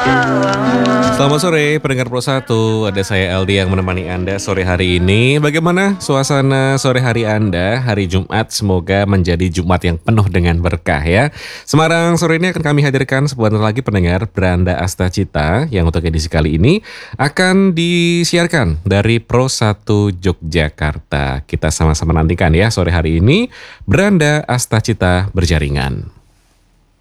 Selamat sore pendengar Pro 1, ada saya Aldi yang menemani Anda sore hari ini. Bagaimana suasana sore hari Anda hari Jumat? Semoga menjadi Jumat yang penuh dengan berkah ya. Semarang sore ini akan kami hadirkan sebuah lagi pendengar Beranda Asta Cita yang untuk edisi kali ini akan disiarkan dari Pro 1 Yogyakarta. Kita sama-sama nantikan ya sore hari ini Beranda Asta Cita berjaringan.